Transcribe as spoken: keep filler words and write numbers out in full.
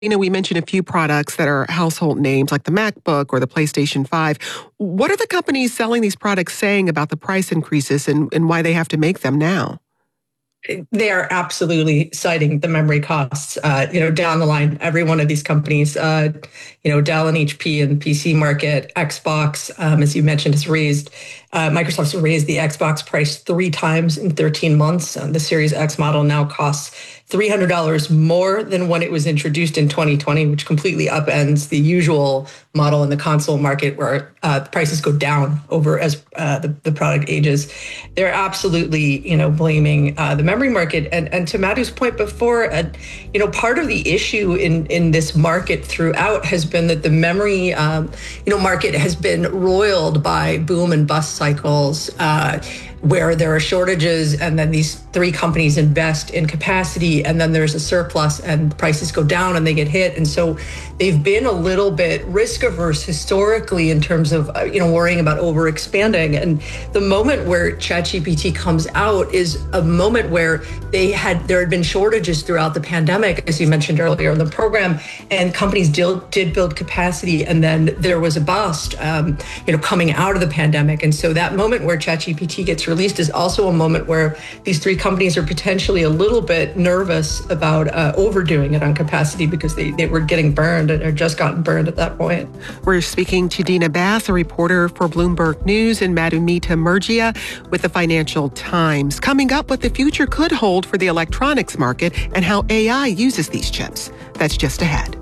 You know, we mentioned a few products that are household names like the MacBook or the PlayStation five. What are the companies selling these products saying about the price increases and, and why they have to make them now? They are absolutely citing the memory costs. Uh, you know, down the line, every one of these companies, uh, you know, Dell and H P in the P C market, Xbox, um, as you mentioned, has raised. Uh, Microsoft's raised the Xbox price three times in thirteen months. Um, the Series X model now costs three hundred dollars more than when it was introduced in twenty twenty, which completely upends the usual model in the console market where uh, the prices go down over as uh, the, the product ages. They're absolutely, you know, blaming uh, the memory market. And, and to Madhu's point before, uh, you know, part of the issue in, in this market throughout has been that the memory, um, you know, market has been roiled by boom and bust cycles, uh, where there are shortages and then these three companies invest in capacity and then there's a surplus and prices go down and they get hit. And so they've been a little bit risk averse historically in terms of, uh, you know, worrying about over expanding. And the moment where ChatGPT comes out is a moment where they had, there had been shortages throughout the pandemic, as you mentioned earlier in the program, and companies did, did build capacity and then there was a bust, um, you know, coming out of the pandemic. And so that moment where ChatGPT gets released is also a moment where these three companies are potentially a little bit nervous about uh, overdoing it on capacity because they, they were getting burned and or just gotten burned at that point. We're speaking to Dina Bass, a reporter for Bloomberg News, and Madhumita Murgia with the Financial Times. Coming up, what the future could hold for the electronics market and how A I uses these chips. That's just ahead.